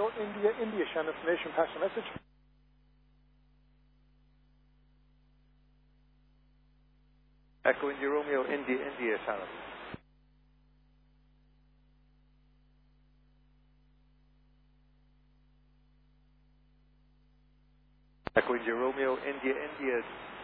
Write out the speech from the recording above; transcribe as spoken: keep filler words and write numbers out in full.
Romeo, India, India. Channel information, pass the message. Echo India Romeo, India, India, channel. Echo India Romeo, India, India.